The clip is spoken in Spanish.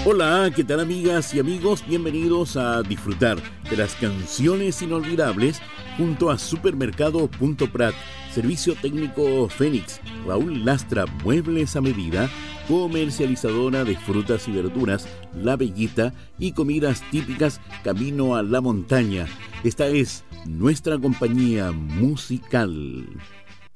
Hola, ¿qué tal amigas y amigos? Bienvenidos a disfrutar de las canciones inolvidables junto a Supermercado Punto Prat, Servicio Técnico Fénix, Raúl Lastra, Muebles a Medida, comercializadora de frutas y verduras, La Bellita y comidas típicas Camino a la Montaña. Esta es nuestra compañía musical.